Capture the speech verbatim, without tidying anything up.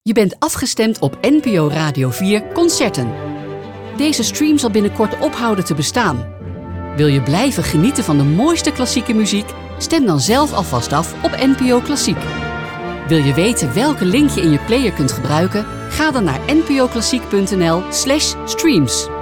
Je bent afgestemd op N P O Radio vier Concerten. Deze stream zal binnenkort ophouden te bestaan. Wil je blijven genieten van de mooiste klassieke muziek? Stem dan zelf alvast af op N P O Klassiek. Wil je weten welke link je in je player kunt gebruiken? Ga dan naar npoklassiek punt n l slash streams.